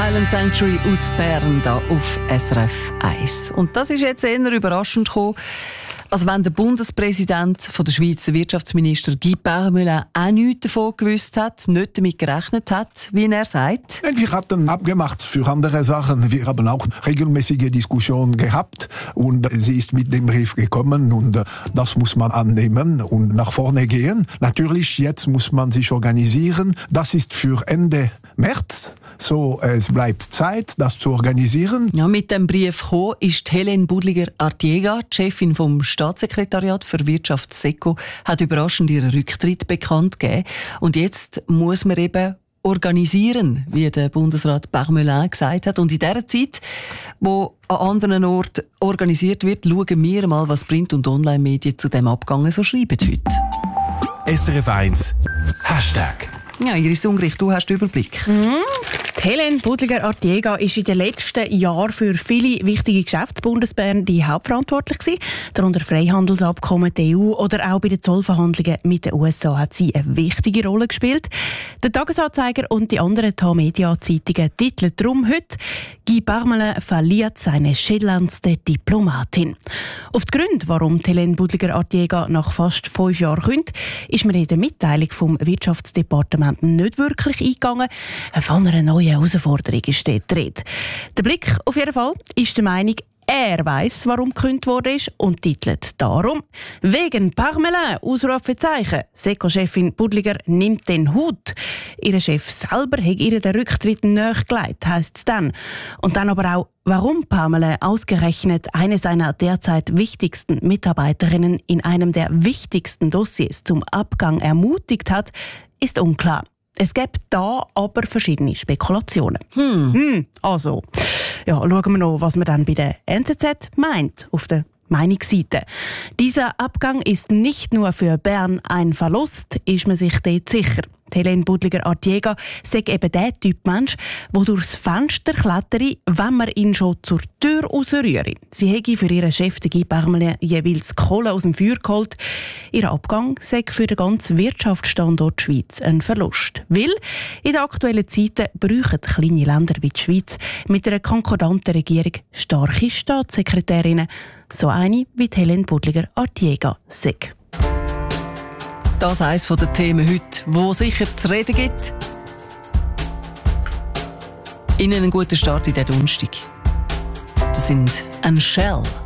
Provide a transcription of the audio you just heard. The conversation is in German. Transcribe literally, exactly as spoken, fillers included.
Highland Sanctuary aus Bern da auf S R F eins. Und das ist jetzt eher überraschend gekommen, als wenn der Bundespräsident von der Schweiz, der Wirtschaftsminister Guy Parmelin, auch nichts davon gewusst hat, nicht damit gerechnet hat, wie er sagt. Wir hatten abgemacht für andere Sachen. Wir haben auch regelmäßige Diskussionen gehabt und sie ist mit dem Brief gekommen und das muss man annehmen und nach vorne gehen. Natürlich, jetzt muss man sich organisieren. Das ist für Ende März. So, es bleibt Zeit, das zu organisieren. Ja, mit dem Brief gekommen ist Helene Budliger-Artiega, die Chefin vom Staatssekretariat für Wirtschaft SECO, hat überraschend ihren Rücktritt bekannt gegeben. Und jetzt muss man eben organisieren, wie der Bundesrat Parmelin gesagt hat. Und in dieser Zeit, wo an anderen Orten organisiert wird, schauen wir mal, was Print- und Online-Medien zu dem Abgang so schreiben heute. S R F eins Hashtag. Ja, Iris Ungrich, du hast den Überblick. Mhm. Helene Budliger-Artiega ist in den letzten Jahren für viele wichtige Geschäfte Bundesbern die hauptverantwortlich gewesen. Darunter Freihandelsabkommen, der E U oder auch bei den Zollverhandlungen mit den U S A hat sie eine wichtige Rolle gespielt. Der Tagesanzeiger und die anderen Tamedia-Zeitungen titeln darum heute «Guy Parmelin verliert seine schillerndste Diplomatin». Auf die Gründe, warum Helene Budliger-Artiega nach fast fünf Jahren kündigt, ist mir in der Mitteilung vom Wirtschaftsdepartement nicht wirklich eingegangen. Von einer neuen Herausforderung ist dort die Rede. Der Blick auf jeden Fall ist der Meinung, er weiss, warum gekündigt worden ist und titelt darum «Wegen Parmelin!» Ausrufezeichen. SECO-Chefin Budliger nimmt den Hut. Ihr Chef selber hat ihr den Rücktritt nachgelegt, heisst es dann. Und dann aber auch, warum Parmelin ausgerechnet eine seiner derzeit wichtigsten Mitarbeiterinnen in einem der wichtigsten Dossiers zum Abgang ermutigt hat, ist unklar. Es gibt da aber verschiedene Spekulationen. Hm. Hm, also, ja, schauen wir noch, was man dann bei der N Z Z meint, auf der Meinungsseite. Dieser Abgang ist nicht nur für Bern ein Verlust, ist man sich dort sicher. Helene Budliger-Artiega sagt eben der Typ Mensch, der durchs Fenster klettere, wenn man ihn schon zur Tür rausrühre. Sie hätte für ihren Chef, Guy Parmelin, jeweils Kohle aus dem Feuer geholt. Ihr Abgang sei für den ganzen Wirtschaftsstandort Schweiz ein Verlust. Weil in den aktuellen Zeiten brauchen kleine Länder wie die Schweiz mit einer konkordanten Regierung starke Staatssekretärinnen. So eine wie Helene Budliger-Artiega sagt. Das ist eines der Themen heute, wo sicher zu reden gibt. Ihnen einen guten Start in den Donnerstag. Das sind ein Shell.